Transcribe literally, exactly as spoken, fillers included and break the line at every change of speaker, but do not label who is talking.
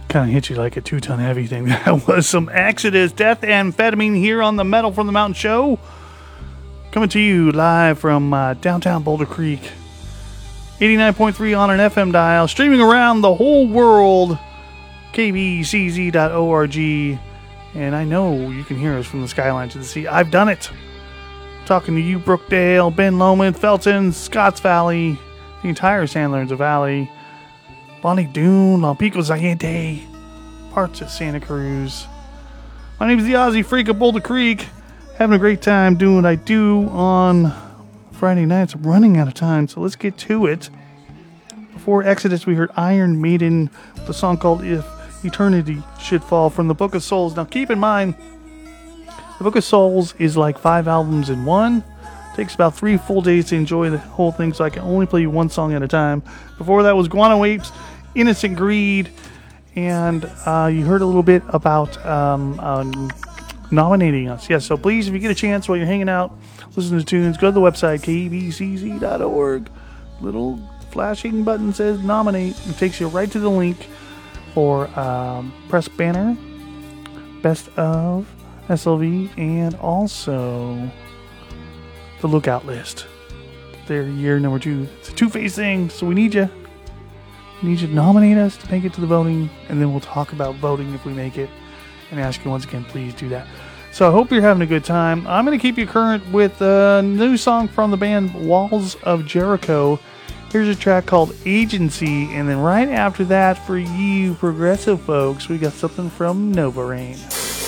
Kind of hit you like a two-ton heavy thing. That was some Exodus, Death Amphetamine here on the Metal from the Mountain show. Coming to you live from uh, downtown Boulder Creek. eighty-nine point three on an F M dial. Streaming around the whole world. K B C Z dot org. And I know you can hear us from the skyline to the sea. I've done it. Talking to you, Brookdale, Ben Lomond, Felton, Scotts Valley, the entire San Lorenzo Valley. Bonnie Doon, Lampico Zayente, parts of Santa Cruz. My name is the Aussie Freak of Boulder Creek. Having a great time doing what I do on Friday nights. I'm running out of time, so let's get to it. Before Exodus, we heard Iron Maiden with a song called If Eternity Should Fall from the Book of Souls. Now keep in mind, the Book of Souls is like five albums in one. Takes about three full days to enjoy the whole thing, so I can only play you one song at a time. Before that was Guano Apes, Innocent Greed, and uh, you heard a little bit about um, um, nominating us. Yes, so please, if you get a chance while you're hanging out, listen to tunes, go to the website, K B C Z dot org. Little flashing button says nominate. It takes you right to the link for um, Press Banner, Best of S L V, and also the Lookout List. Their year number two. It's a two-phase thing, so we need you. We need you to nominate us to make it to the voting, and then we'll talk about voting if we make it, and ask you once again, please do that. So I hope you're having a good time. I'm going to keep you current with a new song from the band Walls of Jericho. Here's a track called Agency, and then right after that, for you progressive folks, we got something from Nova Rain.